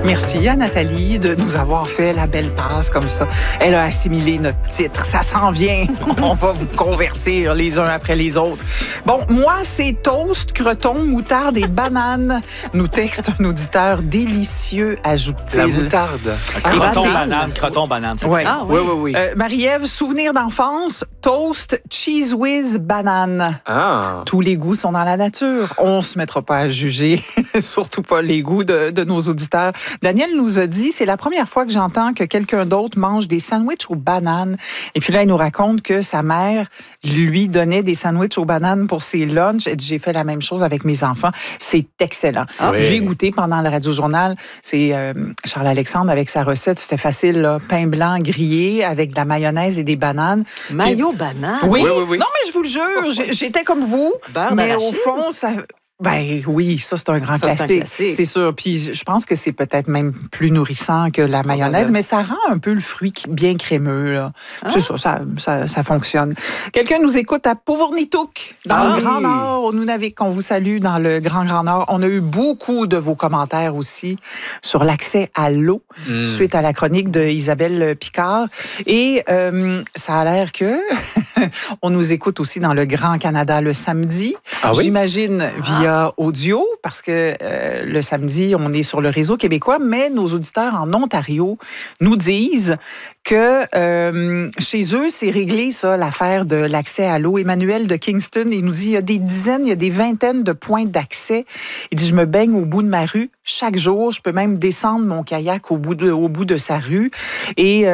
Merci à Nathalie de nous avoir fait la belle passe comme ça. Elle a assimilé notre titre. Ça s'en vient. On va vous convertir les uns après les autres. Bon, moi, c'est toast, croton, moutarde et banane. Nous texte un auditeur délicieux, ajoute-t-il. La moutarde. Croton, banane. Ouais. Ah, oui. Marie-Ève, souvenir d'enfance, toast, cheese whiz, banane. Ah. Tous les goûts sont dans la nature. On se mettra pas à juger, surtout pas les goûts de nos auditeurs. Daniel nous a dit, c'est la première fois que j'entends que quelqu'un d'autre mange des sandwichs aux bananes. Et puis là, il nous raconte que sa mère lui donnait des sandwichs aux bananes pour ses lunchs. Elle dit, j'ai fait la même chose avec mes enfants. C'est excellent. Ah, oui. J'ai goûté pendant le Radio-Journal. C'est Charles-Alexandre avec sa recette. C'était facile, là. Pain blanc grillé avec de la mayonnaise et des bananes. Mayo banane. Oui. Oui. Non, mais je vous le jure, j'étais comme vous. Beurre Mais d'arachide. au fond, ça... Ben oui, ça, c'est un grand Ça, c'est un classique. classique. C'est sûr. Puis je pense que c'est peut-être même plus nourrissant que la mayonnaise, mais ça rend un peu le fruit bien crémeux. Là. C'est ça fonctionne. Quelqu'un nous écoute à Pauvrnitouk, dans le Grand Nord, au Nunavik. On vous salue dans le Grand Nord. On a eu beaucoup de vos commentaires aussi sur l'accès à l'eau suite à la chronique de Isabelle Picard. Et ça a l'air que on nous écoute aussi dans le Grand Canada le samedi. Ah oui? J'imagine via audio, parce que le samedi, on est sur le réseau québécois, mais nos auditeurs en Ontario nous disent que chez eux, c'est réglé, ça, l'affaire de l'accès à l'eau. Emmanuel de Kingston, il nous dit, il y a des dizaines, il y a des vingtaines de points d'accès. Il dit, je me baigne au bout de ma rue chaque jour. Je peux même descendre mon kayak au bout de sa rue. Et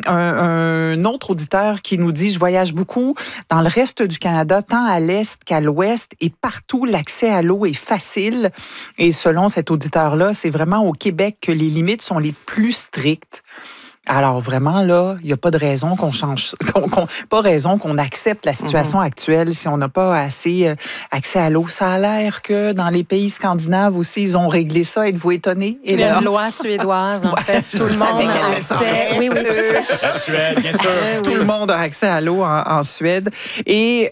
un autre auditeur qui nous dit, je voyage beaucoup dans le reste du Canada, tant à l'est qu'à l'ouest, et partout, l'accès à l'eau est facile. Et selon cet auditeur-là, c'est vraiment au Québec que les limites sont les plus strictes. Alors vraiment, là, il n'y a pas de raison qu'on change, pas raison qu'on accepte la situation actuelle si on n'a pas assez accès à l'eau. Ça a l'air que dans les pays scandinaves aussi, ils ont réglé ça. Êtes-vous étonnés? Il y a une loi suédoise, en fait. Tout le monde a accès. Oui. La Suède, bien sûr. Tout le monde a accès à l'eau en Suède. Et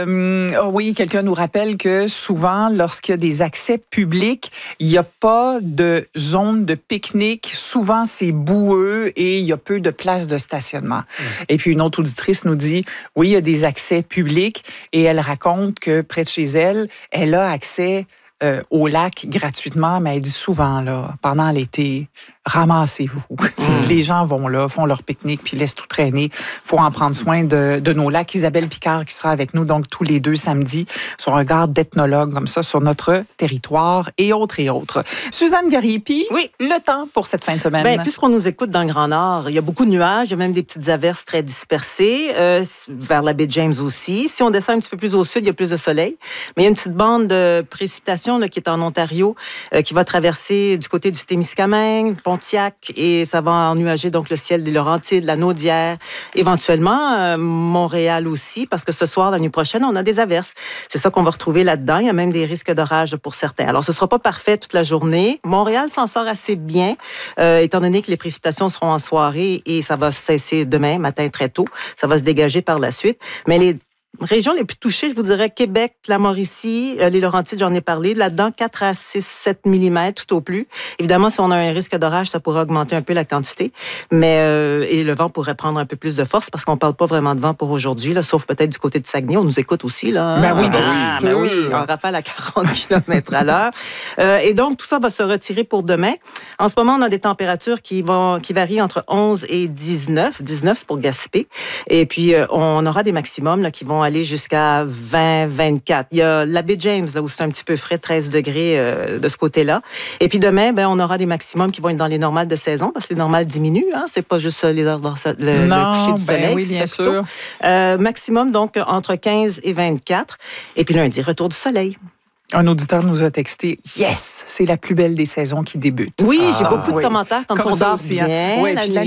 oui, quelqu'un nous rappelle que souvent, lorsqu'il y a des accès publics, il n'y a pas de zone de pique-nique. Souvent, c'est boueux et il y a peu de places de stationnement. Et puis, une autre auditrice nous dit, oui, il y a des accès publics et elle raconte que près de chez elle, elle a accès au lac gratuitement, mais elle dit souvent, là, pendant l'été, ramassez-vous. Les gens vont là, font leur pique-nique, puis laissent tout traîner. Il faut en prendre soin de nos lacs. Isabelle Picard qui sera avec nous donc tous les 2 samedis sur un regard d'ethnologue comme ça sur notre territoire et autres et autres. Suzanne Gariepi, Oui. le temps pour cette fin de semaine. Bien, puisqu'on nous écoute dans le Grand Nord, il y a beaucoup de nuages, il y a même des petites averses très dispersées, vers la baie James aussi. Si on descend un petit peu plus au sud, il y a plus de soleil. Mais il y a une petite bande de précipitations là, qui est en Ontario, qui va traverser du côté du Témiscamingue, Pontiac, et ça va ennuager donc le ciel des Laurentides, de la Naudière, éventuellement Montréal aussi, parce que ce soir, la nuit prochaine, on a des averses. C'est ça qu'on va retrouver là-dedans. Il y a même des risques d'orage pour certains. Alors, ce sera pas parfait toute la journée. Montréal s'en sort assez bien, étant donné que les précipitations seront en soirée et ça va cesser demain matin très tôt. Ça va se dégager par la suite. Mais les régions les plus touchées, je vous dirais Québec, la Mauricie, les Laurentides, j'en ai parlé. Là-dedans, 4 à 6, 7 mm tout au plus. Évidemment, si on a un risque d'orage, ça pourrait augmenter un peu la quantité. Mais et le vent pourrait prendre un peu plus de force parce qu'on parle pas vraiment de vent pour aujourd'hui, là, sauf peut-être du côté de Saguenay. On nous écoute aussi, là. Ben oui, bien sûr. Ben oui, en rafale à 40 km/h. Et donc, tout ça va se retirer pour demain. En ce moment, on a des températures qui varient entre 11 et 19. 19, c'est pour Gaspé. Et puis, on aura des maximums là, qui vont aller jusqu'à 20, 24. Il y a la baie James, là, où c'est un petit peu frais, 13 degrés de ce côté-là. Et puis demain, ben, on aura des maximums qui vont être dans les normales de saison, parce que les normales diminuent. Hein? C'est pas juste les heures le coucher du soleil. Oui, bien sûr. Maximum, donc, entre 15 et 24. Et puis lundi, retour du soleil. Un auditeur nous a texté « Yes, c'est la plus belle des saisons qui débute. » Oui, j'ai beaucoup de commentaires comme ça. On dort bien Oui, puis la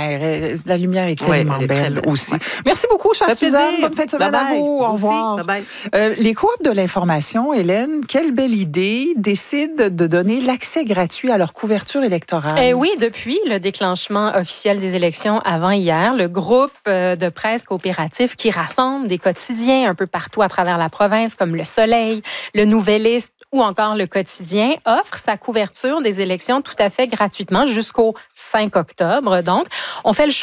lumière est tellement belle aussi. Merci beaucoup, chère Suzanne. Bonne fin de semaine à vous. Au revoir. Les coops de l'information, Hélène, quelle belle idée, décident de donner l'accès gratuit à leur couverture électorale. Oui, depuis le déclenchement officiel des élections avant hier, le groupe de presse coopératif qui rassemble des quotidiens un peu partout à travers la province, comme Le Soleil, Le Nouvelliste ou encore le quotidien offre sa couverture des élections tout à fait gratuitement jusqu'au 5 octobre. Donc, on fait le choix